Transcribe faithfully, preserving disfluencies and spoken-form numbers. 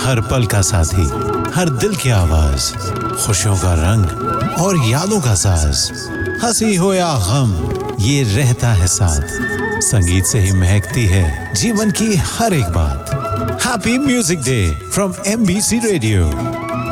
हर पल का साथी, हर दिल की आवाज, खुशियों का रंग और यादों का साज। हंसी हो या गम, ये रहता है साथ। संगीत से ही महकती है जीवन की हर एक बात। Happy music day from M B C radio.